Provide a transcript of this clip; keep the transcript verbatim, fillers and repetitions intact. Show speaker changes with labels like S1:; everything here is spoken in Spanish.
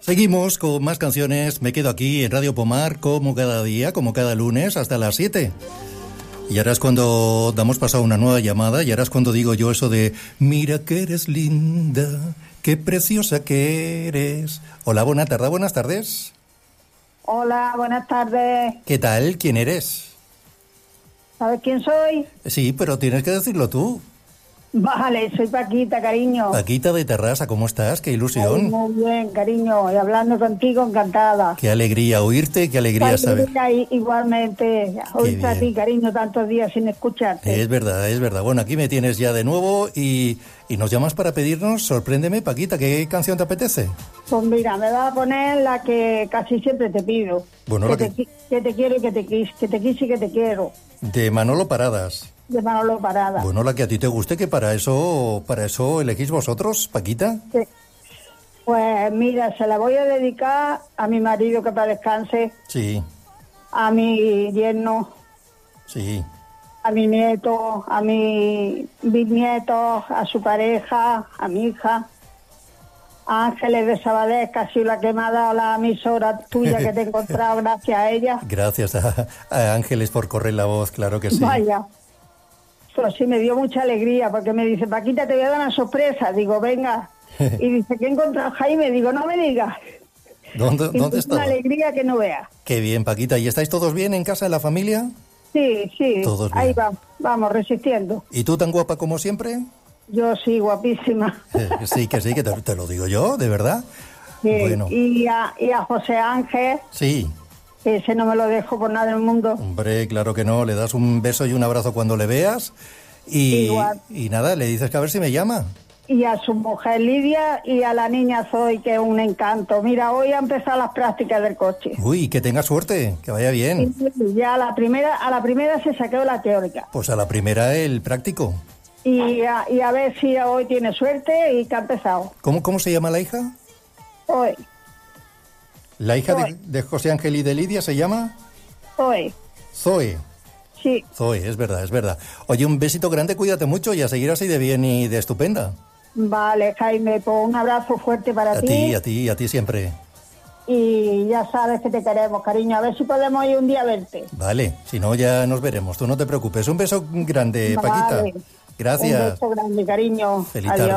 S1: Seguimos con más canciones. Me quedo aquí en Radio Pomar como cada día, como cada lunes, hasta las siete. Y ahora es cuando damos paso a una nueva llamada, y ahora es cuando digo yo eso de mira que eres linda, qué preciosa que eres. Hola, buena tarde, buenas tardes.
S2: Hola, buenas tardes.
S1: ¿Qué tal? ¿Quién eres?
S2: ¿Sabes quién soy?
S1: Sí, pero tienes que decirlo tú.
S2: Vale, soy Paquita, cariño.
S1: Paquita de Terrassa, ¿cómo estás? ¡Qué ilusión!
S2: Ay, muy bien, cariño, y hablando contigo, encantada.
S1: ¡Qué alegría oírte, qué alegría saber!
S2: Igualmente, oírte a ti, cariño, tantos días sin escucharte.
S1: Es verdad, es verdad. Bueno, aquí me tienes ya de nuevo y, y nos llamas para pedirnos, sorpréndeme, Paquita, ¿qué canción te apetece?
S2: Pues mira, me vas a poner la que casi siempre te pido.
S1: Bueno,
S2: que,
S1: la que...
S2: Te, que te quiero y que te quis, que te quise y que te quiero.
S1: De Manolo Paradas.
S2: De Manolo Parada.
S1: Bueno, la que a ti te guste, que para eso para eso elegís vosotros, Paquita.
S2: Sí. Pues mira, se la voy a dedicar a mi marido, que para descanse.
S1: Sí.
S2: A mi yerno.
S1: Sí.
S2: A mi nieto, a mi bisnieto, a su pareja, a mi hija. A Ángeles de Sabadell, que ha sido la que me ha dado la emisora tuya que te he encontrado, gracias a ella.
S1: Gracias a, a Ángeles por correr la voz, claro que sí.
S2: Vaya. Pues sí, me dio mucha alegría, porque me dice, Paquita, te voy a dar una sorpresa. Digo, venga. Y dice, ¿qué he encontrado Jaime? Digo, no me digas.
S1: ¿Dónde, ¿dónde está?
S2: Una alegría que no veas.
S1: Qué bien, Paquita. ¿Y estáis todos bien en casa, en la familia?
S2: Sí, sí.
S1: Todos bien.
S2: Ahí vamos, vamos, resistiendo.
S1: ¿Y tú tan guapa como siempre?
S2: Yo sí, guapísima.
S1: Eh, sí, que sí, que te, te lo digo yo, de verdad.
S2: Sí.
S1: Bueno.
S2: Y a, y a José Ángel.
S1: Sí.
S2: Ese no me lo dejo por nada del mundo.
S1: Hombre, claro que no. Le das un beso y un abrazo cuando le veas. Y, y nada, le dices que a ver si me llama.
S2: Y a su mujer Lidia y a la niña Zoe, que es un encanto. Mira, hoy ha empezado las prácticas del coche.
S1: Uy, que tenga suerte, que vaya bien.
S2: Y ya a la primera, a la primera se saqueó la teórica.
S1: Pues a la primera el práctico.
S2: Y a, y a ver si hoy tiene suerte y que ha empezado.
S1: ¿Cómo, cómo se llama la hija?
S2: Hoy.
S1: ¿La hija de, de José Ángel y de Lidia se llama?
S2: Zoe.
S1: Zoe.
S2: Sí.
S1: Zoe, es verdad, es verdad. Oye, un besito grande, cuídate mucho y a seguir así de bien y de estupenda.
S2: Vale, Jaime, pues un abrazo fuerte para
S1: a
S2: ti.
S1: A ti, a ti, a ti siempre.
S2: Y ya sabes que te queremos, cariño. A ver si podemos ir un día a verte.
S1: Vale, si no ya nos veremos. Tú no te preocupes. Un beso grande, vale. Paquita. Gracias.
S2: Un beso grande, cariño.
S1: Feliz
S2: Adiós.
S1: tarde.